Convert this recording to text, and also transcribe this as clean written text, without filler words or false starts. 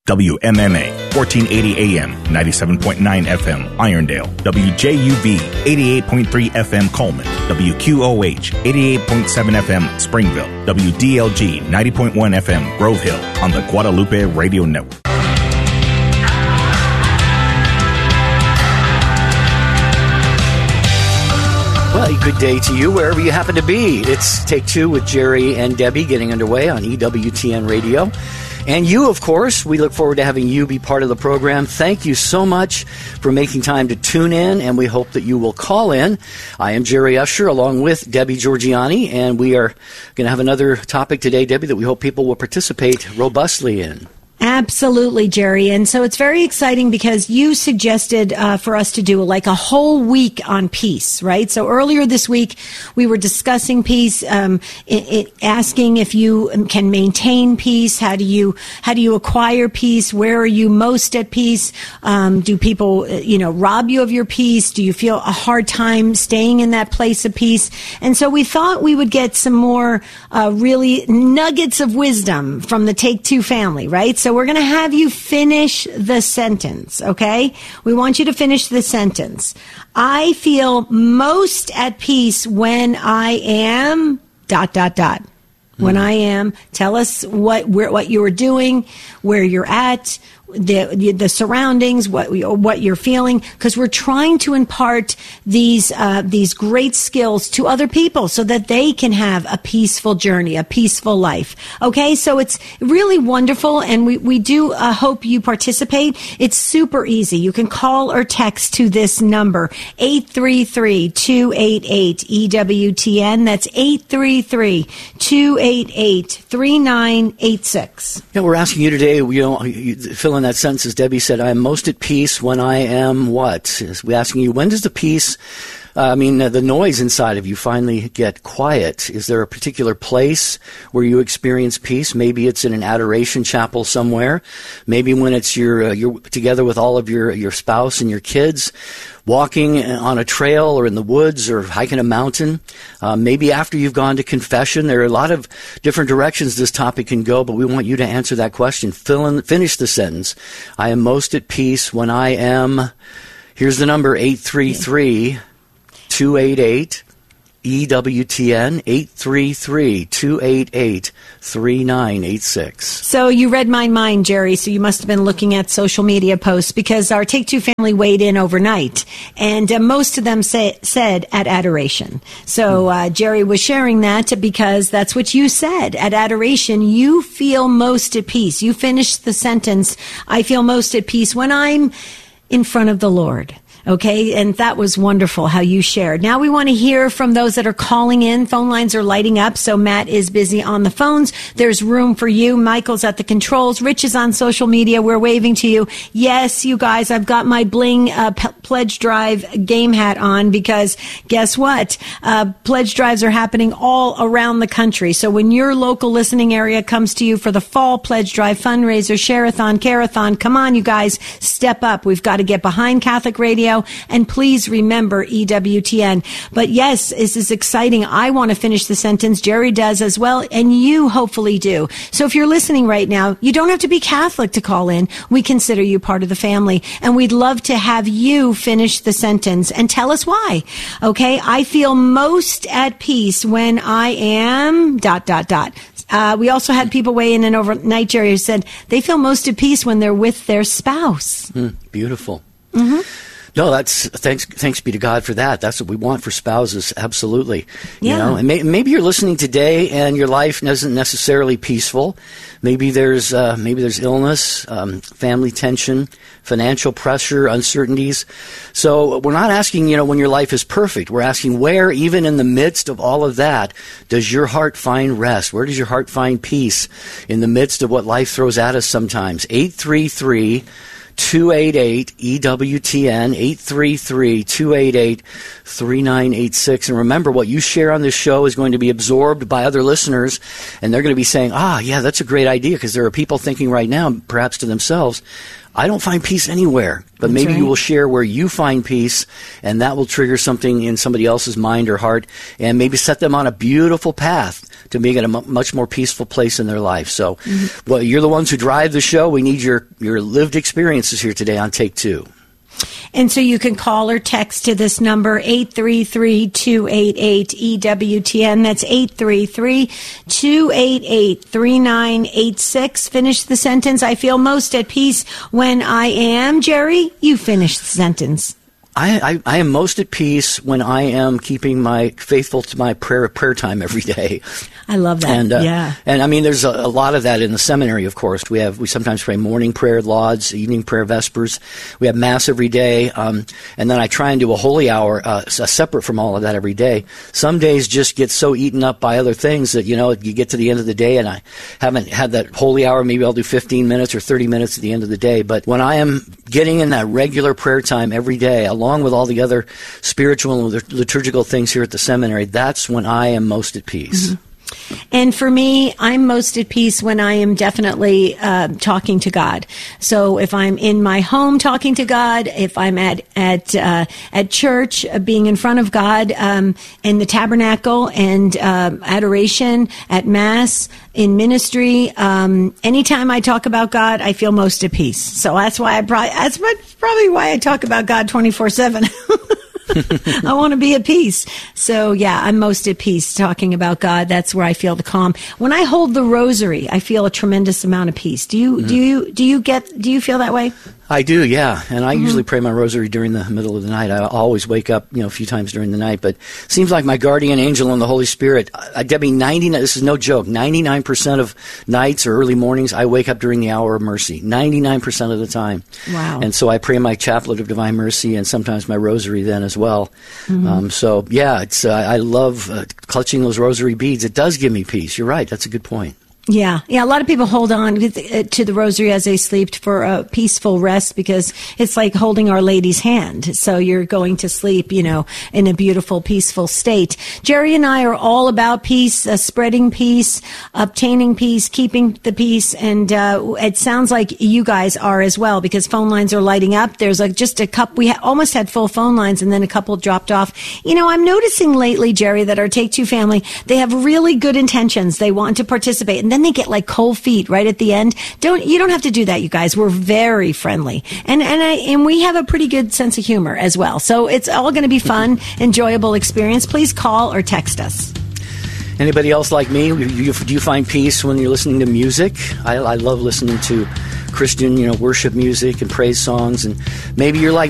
WMMA, 1480 AM, 97.9 FM, Irondale. WJUV, 88.3 FM, Coleman. WQOH, 88.7 FM, Springville. WDLG, 90.1 FM, Grove Hill, on the Guadalupe Radio Network. Well, good day to you, wherever you happen to be. It's Take Two with Jerry and Debbie getting underway on EWTN Radio. And you, of course, we look forward to having you be part of the program. Thank you so much for making time to tune in, and we hope that you will call in. I am Jerry Usher, along with Debbie Georgiani, and we are going to have another topic today, Debbie, that we hope people will participate robustly in. Absolutely, Jerry. And so it's very exciting because you suggested for us to do like a whole week on peace, right? So earlier this week, we were discussing peace, asking if you can maintain peace. How do you acquire peace? Where are you most at peace? Do people, rob you of your peace? Do you feel a hard time staying in that place of peace? And so we thought we would get some more really nuggets of wisdom from the Take Two family, right? So we're going to have you finish the sentence, okay? We want you to finish the sentence. I feel most at peace when I am ... When I am, tell us what you were doing, where you're at, the surroundings, what you're feeling, because we're trying to impart these great skills to other people so that they can have a peaceful journey, a peaceful life. Okay, so it's really wonderful, and we do hope you participate. It's super easy. You can call or text to this number, 833-288-EWTN. That's 833-288-3986. Yeah, we're asking you today, you fill in that sentence, as Debbie said, I am most at peace when I am what? We're asking you, when does the peace, the noise inside of you finally get quiet? Is there a particular place where you experience peace? Maybe it's in an adoration chapel somewhere. Maybe when it's you're together with all of your spouse and your kids, walking on a trail or in the woods or hiking a mountain. Maybe after you've gone to confession. There are a lot of different directions this topic can go, but we want you to answer that question. Finish the sentence. I am most at peace when I am, here's the number, 833-288-EWTN, 833-288-3986. So you read my mind, Jerry, so you must have been looking at social media posts, because our Take Two family weighed in overnight, and most of them said at adoration. So Jerry was sharing that because that's what you said. At adoration, you feel most at peace. You finished the sentence, I feel most at peace when I'm in front of the Lord. Okay, and that was wonderful how you shared. Now we want to hear from those that are calling in. Phone lines are lighting up, so Matt is busy on the phones. There's room for you. Michael's at the controls. Rich is on social media. We're waving to you. Yes, you guys, I've got my Bling Pledge Drive game hat on, because guess what? Pledge drives are happening all around the country. So when your local listening area comes to you for the fall Pledge Drive fundraiser, share-a-thon, care-a-thon, come on, you guys, step up. We've got to get behind Catholic Radio. And please remember EWTN. But yes, this is exciting. I want to finish the sentence. Jerry does as well, and you hopefully do. So if you're listening right now, you don't have to be Catholic to call in. We consider you part of the family, and we'd love to have you finish the sentence and tell us why. Okay, I feel most at peace when I am ... We also had people weigh in overnight, Jerry, who said they feel most at peace when they're with their spouse. Beautiful. Mm-hmm. No, that's thanks be to God for that. That's what we want for spouses, absolutely. Yeah. You know, and maybe you're listening today and your life isn't necessarily peaceful. Maybe there's illness, family tension, financial pressure, uncertainties. So we're not asking, when your life is perfect. We're asking where, even in the midst of all of that, does your heart find rest? Where does your heart find peace in the midst of what life throws at us sometimes? 833-288-EWTN, 833-288-3986. And remember, what you share on this show is going to be absorbed by other listeners, and they're going to be saying, yeah, that's a great idea, because there are people thinking right now, perhaps to themselves, I don't find peace anywhere. But maybe you will share where you find peace, and that will trigger something in somebody else's mind or heart, and maybe set them on a beautiful path to being at a much more peaceful place in their life. So, well, you're the ones who drive the show. We need your lived experiences here today on Take Two. And so you can call or text to this number, 833-288-EWTN. That's 833-288-3986. Finish the sentence. I feel most at peace when I am. Jerry, you finish the sentence. I am most at peace when I am keeping my faithful to my prayer time every day. I love that. And, and I mean, there's a lot of that in the seminary, of course. We sometimes pray morning prayer, lauds, evening prayer, vespers. We have mass every day. And then I try and do a holy hour, separate from all of that every day. Some days just get so eaten up by other things that, you get to the end of the day and I haven't had that holy hour. Maybe I'll do 15 minutes or 30 minutes at the end of the day. But when I am getting in that regular prayer time every day, along with all the other spiritual and liturgical things here at the seminary, that's when I am most at peace. Mm-hmm. And for me, I'm most at peace when I am definitely talking to God. So if I'm in my home talking to God, if I'm at church, being in front of God, in the tabernacle and adoration, at Mass, in ministry, anytime I talk about God, I feel most at peace. So that's probably why I talk about God 24/7. I want to be at peace. So yeah, I'm most at peace talking about God. That's where I feel the calm. When I hold the rosary, I feel a tremendous amount of peace. Do you feel that way? I do, yeah. And I usually pray my rosary during the middle of the night. I always wake up, a few times during the night. But it seems like my guardian angel and the Holy Spirit, Debbie, this is no joke, 99% of nights or early mornings, I wake up during the hour of mercy, 99% of the time. Wow. And so I pray my chaplet of divine mercy and sometimes my rosary then as well. So, yeah, I love clutching those rosary beads. It does give me peace. You're right. That's a good point. Yeah. A lot of people hold on to the rosary as they sleep for a peaceful rest because it's like holding Our Lady's hand. So you're going to sleep, in a beautiful, peaceful state. Jerry and I are all about peace, spreading peace, obtaining peace, keeping the peace. And it sounds like you guys are as well because phone lines are lighting up. There's just a couple. We almost had full phone lines and then a couple dropped off. I'm noticing lately, Jerry, that our Take Two family, they have really good intentions. They want to participate. And then they get like cold feet right at the end. You don't have to do that, you guys. We're very friendly. And we have a pretty good sense of humor as well. So it's all going to be fun, enjoyable experience. Please call or text us. Anybody else like me? Do you find peace when you're listening to music? I love listening to Christian, worship music and praise songs. And maybe you're like